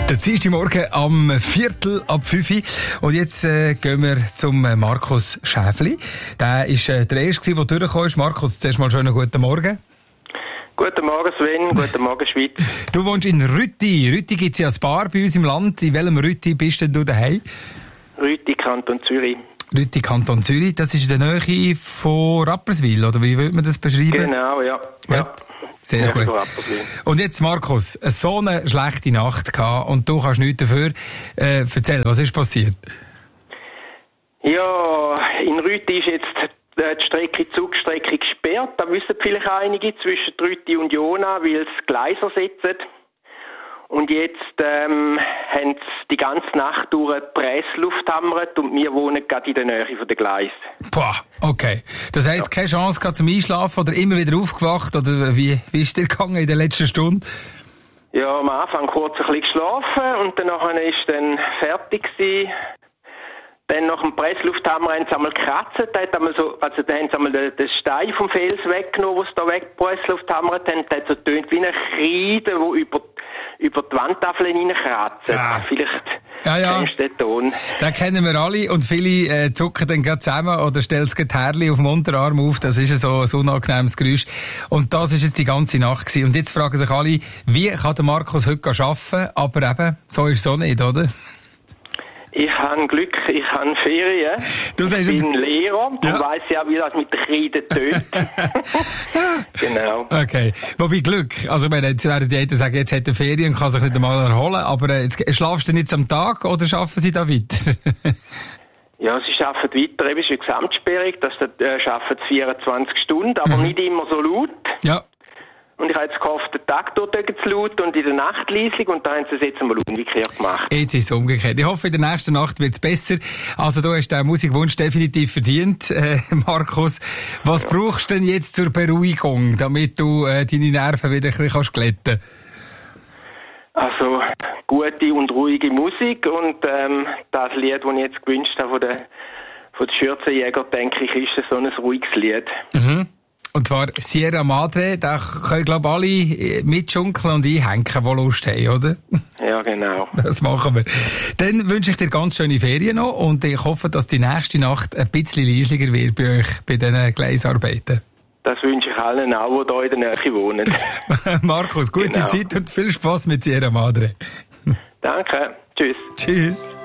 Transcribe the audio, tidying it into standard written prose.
Der Dienstagmorgen am 4:45. Und jetzt gehen wir zum Markus Schäfli. Der ist der Erste, der durchgekommen ist. Markus, zuerst mal schönen guten Morgen. Guten Morgen Sven, guten Morgen Schweiz. Du wohnst in Rütti. Rütti gibt es ja ein paar bei uns im Land. In welchem Rütti bist denn du daheim? Rütti, Kanton Zürich. Rütti, Kanton Zürich. Das ist in der Nähe von Rapperswil, oder wie würde man das beschreiben? Genau, ja. Ja. Sehr gut. Und jetzt, Markus, so eine schlechte Nacht gehabt und du kannst nichts dafür. Erzähl, was ist passiert? Ja, in Rütti ist jetzt die Zugstrecke gesperrt. Da wissen vielleicht einige zwischen Rütti und Jona, weil es Gleise ersetzen. Und jetzt haben sie die ganze Nacht durch die Pressluft hammert und wir wohnen gerade in der Nähe von den Gleisen. Boah, okay. Das heisst, keine Chance gehabt zum Einschlafen oder immer wieder aufgewacht? Oder wie ist dir gegangen in der letzten Stunde? Ja, am Anfang kurz ein bisschen geschlafen und danach ist dann fertig gewesen. Dann nach dem Presslufthammer haben sie einmal gekratzt, da haben sie einmal den Stein vom Fels weggenommen, wo sie da weggepresslufthammert haben. Da hat so tönt wie ein Kreide, der über die Wandtafeln reinkratzt. Ja. Vielleicht kennst du den Ton. Den kennen wir alle und viele zucken dann gerade zusammen oder stellen das Gitarre auf dem Unterarm auf. Das ist so ein unangenehmes Geräusch. Und das ist jetzt die ganze Nacht gewesen. Und jetzt fragen sich alle, wie kann der Markus heute arbeiten? Aber eben, so ist es auch nicht, oder? Ich habe Glück, ich habe Ferien. Ich bin Lehrer und weiss ja, wie das mit den Kreiden tönt. Genau. Okay. Wobei Glück, also ich meine, jetzt werden die einen sagen, jetzt hat er Ferien und kann sich nicht einmal erholen, aber jetzt, schlafst du nicht am Tag oder arbeiten sie da weiter? Ja, sie arbeiten weiter, eben ist eine Gesamtsperrung, das arbeiten 24 Stunden, aber nicht immer so laut. Ja. Und ich habe jetzt gehofft, den Tag dort zu laut und in der Nacht leislich und da haben sie es jetzt einmal umgekehrt gemacht. Jetzt ist es umgekehrt. Ich hoffe, in der nächsten Nacht wird es besser. Also du hast den Musikwunsch definitiv verdient, Markus. Was brauchst du denn jetzt zur Beruhigung, damit du deine Nerven wieder ein bisschen glätten kannst? Also gute und ruhige Musik und das Lied, das ich jetzt gewünscht habe von den Schürzenjäger, denke ich, ist so ein ruhiges Lied. Mhm. Und zwar Sierra Madre, da können, glaube ich, alle mitschunkeln und einhängen, die Lust haben, oder? Ja, genau. Das machen wir. Dann wünsche ich dir ganz schöne Ferien noch und ich hoffe, dass die nächste Nacht ein bisschen leislicher wird bei euch, bei diesen Gleisarbeiten. Das wünsche ich allen auch, die hier in der Nähe wohnen. Markus, gute Zeit und viel Spass mit Sierra Madre. Danke. Tschüss. Tschüss.